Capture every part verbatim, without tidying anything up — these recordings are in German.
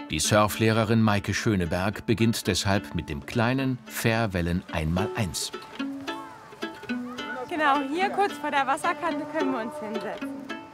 Die Surflehrerin Maike Schöneberg beginnt deshalb mit dem kleinen Fährwellen Einmaleins. Genau, hier kurz vor der Wasserkante können wir uns hinsetzen.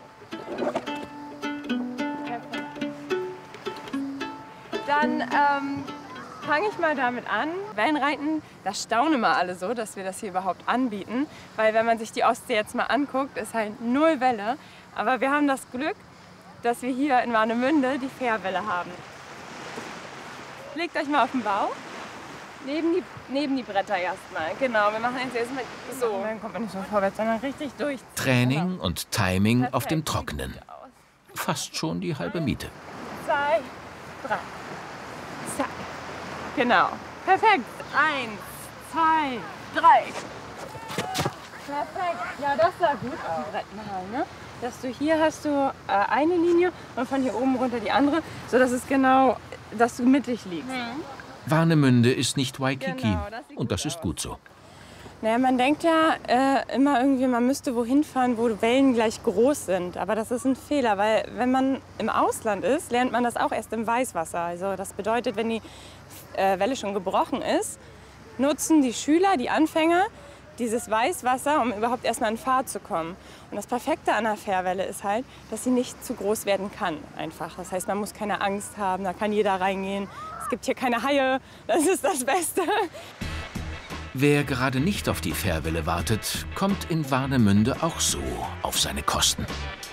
Dann ähm, fange ich mal damit an. Wellenreiten, das staunen immer alle so, dass wir das hier überhaupt anbieten. Weil wenn man sich die Ostsee jetzt mal anguckt, ist halt null Welle. Aber wir haben das Glück, dass wir hier in Warnemünde die Fährwelle haben. Legt euch mal auf den Bauch, neben die, neben die Bretter erstmal. Genau, wir machen jetzt erstmal so. Dann kommt man nicht so vorwärts, sondern richtig durch. Training und Timing auf dem Trockenen. Fast schon die halbe Miete. Zwei, drei, zack. Genau, perfekt. Eins, zwei, drei. Perfekt. Ja, das sah gut aus. Brettmachen, ne? Dass du hier hast du äh, eine Linie und von hier oben runter die andere, sodass es genau, dass du mittig liegst. Mhm. Warnemünde ist nicht Waikiki, Genau, das und das ist gut so. Naja, man denkt ja äh, immer irgendwie, man müsste wohin fahren, wo Wellen gleich groß sind. Aber das ist ein Fehler, weil wenn man im Ausland ist, lernt man das auch erst im Weißwasser. Also das bedeutet, wenn die äh, Welle schon gebrochen ist, nutzen die Schüler, die Anfänger, dieses Weißwasser, um überhaupt erstmal in Fahrt zu kommen. Und das Perfekte an der Fährwelle ist halt, dass sie nicht zu groß werden kann, einfach. Das heißt, man muss keine Angst haben, da kann jeder reingehen. Es gibt hier keine Haie, das ist das Beste. Wer gerade nicht auf die Fährwelle wartet, kommt in Warnemünde auch so auf seine Kosten.